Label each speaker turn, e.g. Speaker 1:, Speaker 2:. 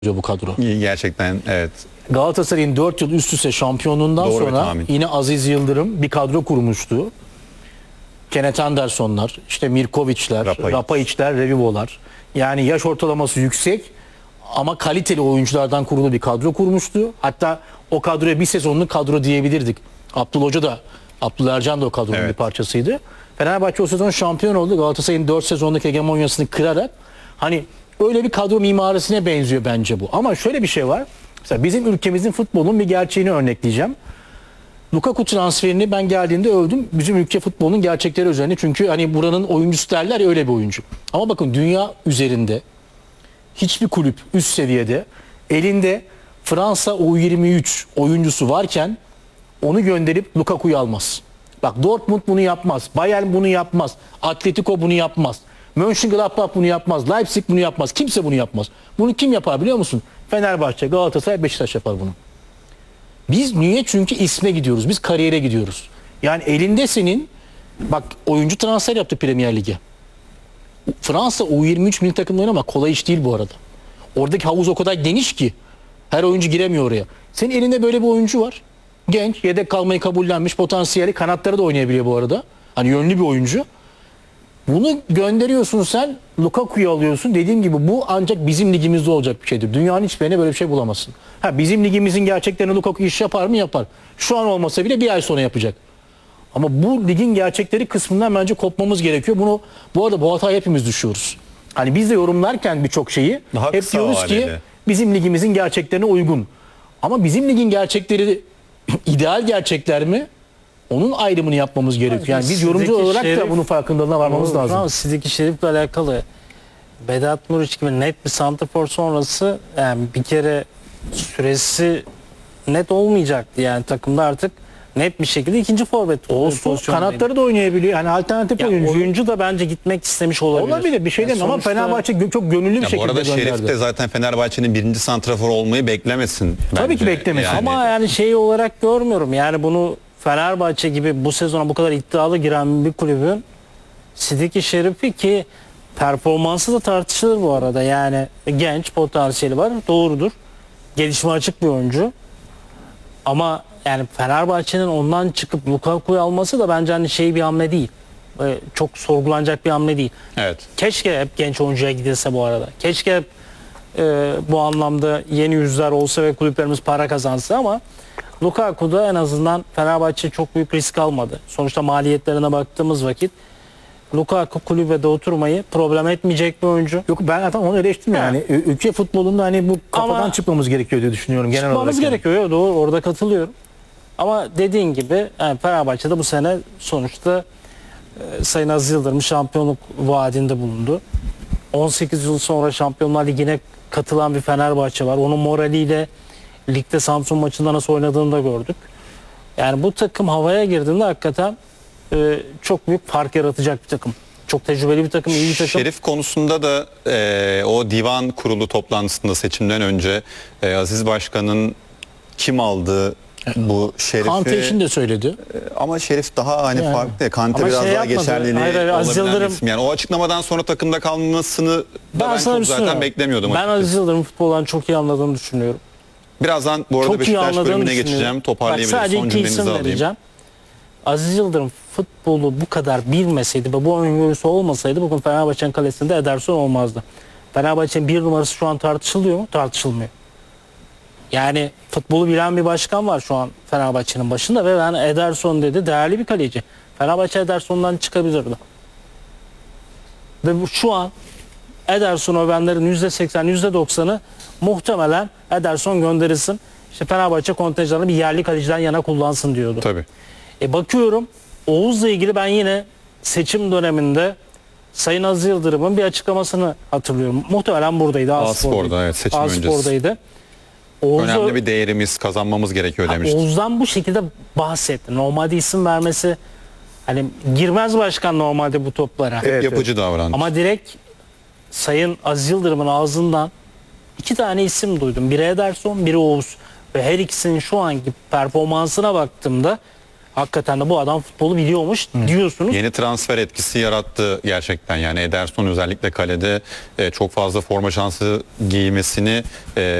Speaker 1: bu kadro.
Speaker 2: Gerçekten evet.
Speaker 1: Galatasaray'ın 4 yıl üst üste şampiyonluğundan
Speaker 2: Doğru bir
Speaker 1: sonra
Speaker 2: tahmin.
Speaker 1: yine Aziz Yıldırım bir kadro kurmuştu. Kenneth Anderson'lar, işte Mirković'ler, Rapayić'ler, Revivo'lar. Yani yaş ortalaması yüksek ama kaliteli oyunculardan kurulu bir kadro kurmuştu. Hatta o kadroya bir sezonluk kadro diyebilirdik. Abdullah Hoca da, Abdullah Ercan da o kadronun bir parçasıydı. Fenerbahçe o sezon şampiyon oldu. Galatasaray'ın 4 sezonluk hegemonyasını kırarak, hani öyle bir kadro mimarisine benziyor bence bu. Ama şöyle bir şey var. Mesela bizim ülkemizin futbolunun bir gerçeğini örnekleyeceğim. Lukaku transferini ben geldiğinde övdüm. Bizim ülke futbolunun gerçekleri üzerine. Çünkü hani buranın oyuncusu derler ya, öyle bir oyuncu. Ama bakın, dünya üzerinde hiçbir kulüp üst seviyede elinde Fransa U23 oyuncusu varken onu gönderip Lukaku'yu almaz. Bak, Dortmund bunu yapmaz. Bayern bunu yapmaz. Atletico bunu yapmaz. Mönchengladbach bunu yapmaz. Leipzig bunu yapmaz. Kimse bunu yapmaz. Bunu kim yapar biliyor musun? Fenerbahçe, Galatasaray, Beşiktaş yapar bunu. Biz niye? Çünkü isme gidiyoruz. Biz kariyere gidiyoruz. Yani elinde senin, bak, oyuncu transfer yaptı Premier Lig'e. Fransa U23 milli takımda oynamak kolay iş değil bu arada. Oradaki havuz o kadar geniş ki her oyuncu giremiyor oraya. Senin elinde böyle bir oyuncu var. Genç, yedek kalmayı kabullenmiş, potansiyeli, kanatları da oynayabiliyor bu arada. Hani yönlü bir oyuncu. Bunu gönderiyorsun sen, Lukaku'yu alıyorsun. Dediğim gibi bu ancak bizim ligimizde olacak bir şeydir. Dünyanın hiçbirine böyle bir şey bulamazsın. Ha, bizim ligimizin gerçeklerini Lukaku iş yapar mı? Yapar. Şu an olmasa bile bir ay sonra yapacak. Ama bu ligin gerçekleri kısmından bence kopmamız gerekiyor. Bu arada bu hataya hepimiz düşüyoruz. Hani biz de yorumlarken birçok şeyi
Speaker 2: Daha
Speaker 1: hep diyoruz ki bizim ligimizin gerçeklerine uygun. Ama bizim ligin gerçekleri ideal gerçekler mi? Onun ayrımını yapmamız gerekiyor. Yani biz yorumcu olarak da bunun farkındalığına varmamız lazım.
Speaker 3: Sidiki Şerif'le alakalı Vedat Muriç gibi net bir santrafor sonrası, yani bir kere süresi net olmayacaktı, yani takımda artık net bir şekilde ikinci forvet
Speaker 1: olsun, kanatları da oynayabiliyor. Hani alternatif oyuncu.
Speaker 3: Oyuncu da bence gitmek istemiş olabilir.
Speaker 1: Olabilir, bir şey değil ama Fenerbahçe çok gönüllü bir şekilde
Speaker 2: gönderdi. Bu arada Şerif de zaten Fenerbahçe'nin birinci santrafor olmayı beklemesin.
Speaker 1: Tabii ki beklemesin.
Speaker 3: Ama yani şey olarak görmüyorum. Yani bunu Fenerbahçe gibi bu sezona bu kadar iddialı giren bir kulübün Sidiki Şerif'i, ki performansı da tartışılır bu arada. Yani genç, potansiyeli var. Doğrudur. Gelişime açık bir oyuncu. Ama yani Fenerbahçe'nin ondan çıkıp Lukaku'yu alması da bence hani şey bir hamle değil. Çok sorgulanacak bir hamle değil.
Speaker 2: Evet.
Speaker 3: Keşke hep genç oyuncuya gidilse bu arada. Keşke hep bu anlamda yeni yüzler olsa ve kulüplerimiz para kazansa, ama Lukaku'da en azından Fenerbahçe çok büyük risk almadı. Sonuçta maliyetlerine baktığımız vakit Lukaku kulübede oturmayı problem etmeyecek bir oyuncu.
Speaker 1: Yok, ben zaten onu eleştirdim yani. Ülke futbolunda hani bu kafadan çıkmamız gerekiyor diye düşünüyorum genel olarak.
Speaker 3: Çıkmamız gerekiyor. Doğru, orada katılıyorum. Ama dediğin gibi yani Fenerbahçe'de bu sene sonuçta Sayın Aziz Yıldırım şampiyonluk vaadinde bulundu. 18 yıl sonra Şampiyonlar Ligi'ne katılan bir Fenerbahçe var. Onun moraliyle ligde Samsun maçında nasıl oynadığını da gördük. Yani bu takım havaya girdiğinde hakikaten çok büyük fark yaratacak bir takım. Çok tecrübeli bir takım, iyi bir takım.
Speaker 2: Şerif konusunda da o divan kurulu toplantısında seçimden önce Aziz Başkan'ın kim aldığı bu Şerif'i...
Speaker 1: Kante için de söyledi.
Speaker 2: Ama Şerif daha hani
Speaker 1: Yani.
Speaker 2: farklı. Kante
Speaker 3: Ama
Speaker 2: biraz
Speaker 3: şey
Speaker 2: daha
Speaker 3: yapmadı.
Speaker 2: geçerliliği
Speaker 3: Hayır, Aziz
Speaker 2: olabilen bir
Speaker 3: Yıldırım...
Speaker 2: isim. Yani o açıklamadan sonra takımda kalmasını ben çok zaten beklemiyordum.
Speaker 3: Ben Aziz Yıldırım futboldan çok iyi anladığını düşünüyorum.
Speaker 2: Birazdan bu arada Beşiktaş bölümüne geçeceğim. Toparlayabiliriz.
Speaker 3: Sadece
Speaker 2: Son
Speaker 3: iki
Speaker 2: cümlenizi
Speaker 3: isim
Speaker 2: alayım.
Speaker 3: vereceğim. Aziz Yıldırım futbolu bu kadar bilmeseydi ve bu öngörüsü olmasaydı bugün Fenerbahçe'nin kalesinde Ederson olmazdı. Fenerbahçe'nin bir numarası şu an tartışılıyor mu? Tartışılmıyor. Yani futbolu bilen bir başkan var şu an Fenerbahçe'nin başında ve ben Ederson dedi, değerli bir kaleci. Fenerbahçe Ederson'dan çıkabilirdi. Ve şu an Ederson övenlerin %80, %90'ı muhtemelen Ederson gönderilsin, İşte Fenerbahçe kontenjanını bir yerli kaleciden yana kullansın diyordu.
Speaker 2: Tabii.
Speaker 3: Bakıyorum Oğuz'la ilgili ben yine seçim döneminde Sayın Aziz Yıldırım'ın bir açıklamasını hatırlıyorum. Muhtemelen buradaydı.
Speaker 2: Aspor'da, evet, seçim öncesi. Önemli bir değerimiz, kazanmamız gerekiyor demişti.
Speaker 3: Oğuz'dan bu şekilde bahsetti. Normalde isim vermesi, hani girmez başkan normalde bu toplara.
Speaker 2: Hep yapıcı davrandı.
Speaker 3: Ama direkt Sayın Aziz Yıldırım'ın ağzından iki tane isim duydum. Biri Ederson, biri Oğuz. Ve her ikisinin şu anki performansına baktığımda hakikaten de bu adam futbolu biliyormuş diyorsunuz.
Speaker 2: Yeni transfer etkisi yarattı gerçekten. Yani Ederson özellikle kalede çok fazla forma şansı giymesini